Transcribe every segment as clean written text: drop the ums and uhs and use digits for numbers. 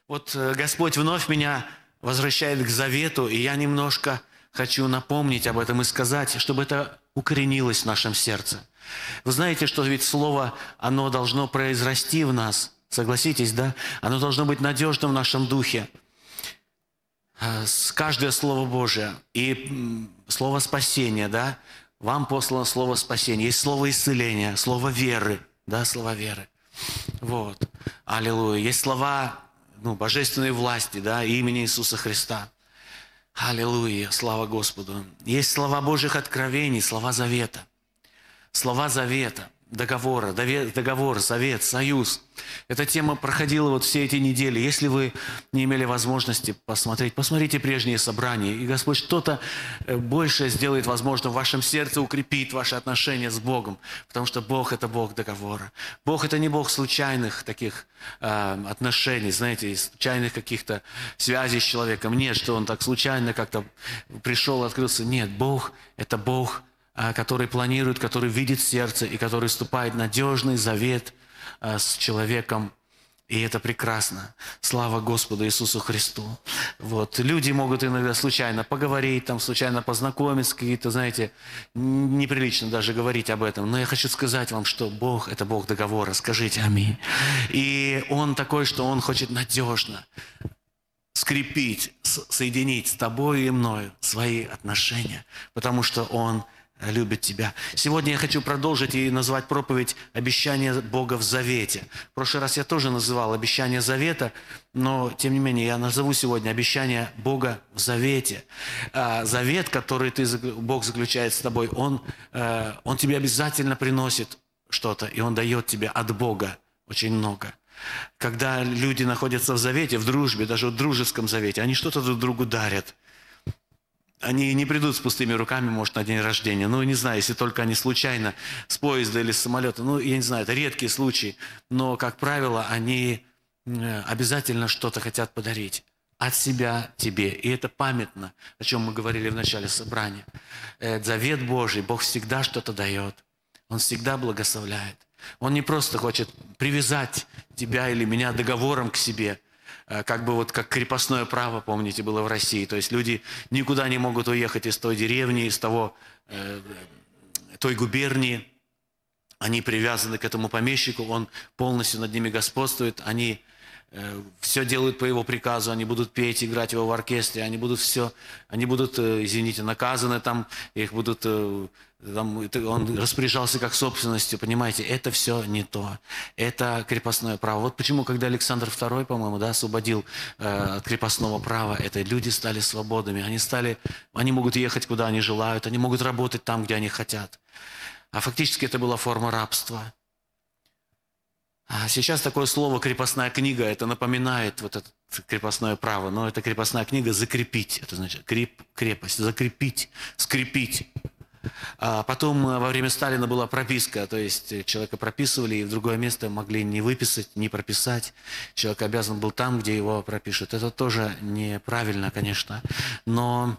Вот Господь вновь меня возвращает к завету, и я немножко хочу напомнить об этом и сказать, чтобы это укоренилось в нашем сердце. Вы знаете, что ведь Слово, оно должно произрасти в нас. Согласитесь, да? Оно должно быть надежным в нашем духе. Каждое Слово Божие и Слово спасения, да? Вам послано Слово спасения. Есть Слово исцеления, Слово веры, да, Слово веры. Вот. Аллилуйя. Есть слова божественной власти, да, имени Иисуса Христа. Аллилуйя. Слава Господу. Есть слова Божьих откровений, слова завета. Слова завета, договора, договор, завет, союз. Эта тема проходила вот все эти недели. Если вы не имели возможности посмотреть, посмотрите прежние собрания, и Господь что-то большее сделает, возможно, в вашем сердце, укрепит ваши отношения с Богом, потому что Бог – это Бог договора. Бог – это не Бог случайных таких отношений, знаете, случайных каких-то связей с человеком. Нет, что Он так случайно как-то пришел, открылся. Нет, Бог – это Бог, который планирует, который видит сердце и который вступает в надежный завет с человеком. И это прекрасно. Слава Господу Иисусу Христу. Вот. Люди могут иногда случайно поговорить, там, случайно познакомиться, какие-то, знаете, неприлично даже говорить об этом. Но я хочу сказать вам, что Бог – это Бог договора. Скажите аминь. И Он такой, что Он хочет надежно скрепить, соединить с тобой и мною свои отношения, потому что Он любит тебя. Сегодня я хочу продолжить и назвать проповедь «Обещание Бога в завете». В прошлый раз я тоже называл «Обещание завета», но, тем не менее, я назову сегодня «Обещание Бога в завете». Завет, который Бог заключает с тобой, Он тебе обязательно приносит что-то, и Он дает тебе от Бога очень много. Когда люди находятся в завете, в дружбе, даже в дружеском завете, они что-то друг другу дарят. Они не придут с пустыми руками, может, на день рождения. Ну, не знаю, если только они случайно с поезда или с самолета. Ну, я не знаю, это редкие случаи. Но, как правило, они обязательно что-то хотят подарить от себя тебе. И это памятно, о чем мы говорили в начале собрания. Завет Божий, Бог всегда что-то дает. Он всегда благословляет. Он не просто хочет привязать тебя или меня договором к себе, как бы вот как крепостное право, помните, было в России. То есть люди никуда не могут уехать из той деревни, из той губернии. Они привязаны к этому помещику, он полностью над ними господствует. Они все делают по его приказу, они будут петь, играть его в оркестре, они будут, извините, наказаны там, их будут, он распоряжался как собственностью, понимаете, это все не то, это крепостное право. Вот почему, когда Александр II, по-моему, да, освободил от крепостного права, это люди стали свободными, они могут ехать куда они желают, они могут работать там, где они хотят. А фактически это была форма рабства. А сейчас такое слово «крепостная книга», это напоминает вот это крепостное право, но это крепостная книга «закрепить», это значит крепость, закрепить, скрепить. А потом во время Сталина была прописка, то есть человека прописывали, и в другое место могли не выписать, не прописать. Человек обязан был там, где его пропишут. Это тоже неправильно, конечно, но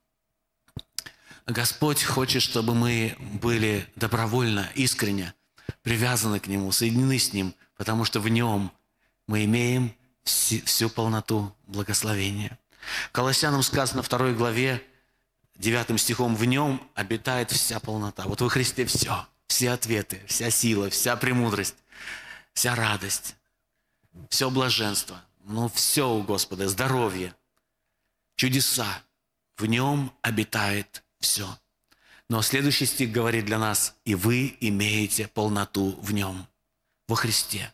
Господь хочет, чтобы мы были добровольно, искренне привязаны к Нему, соединены с Ним, потому что в Нем мы имеем всю полноту благословения. Колоссянам сказано в 2 главе, 9 стихом, в Нем обитает вся полнота. Вот во Христе все ответы, вся сила, вся премудрость, вся радость, все блаженство, все у Господа, здоровье, чудеса. В Нем обитает все. Но следующий стих говорит для нас: «И вы имеете полноту в Нем, во Христе».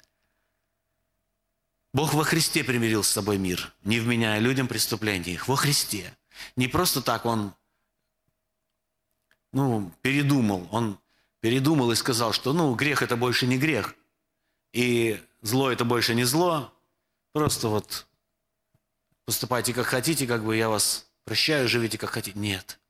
Бог во Христе примирил с собой мир, не вменяя людям преступлений их. Во Христе. Не просто так Он передумал. Он передумал и сказал, что грех – это больше не грех, и зло – это больше не зло. Просто поступайте как хотите, я вас прощаю, живите как хотите. Нет.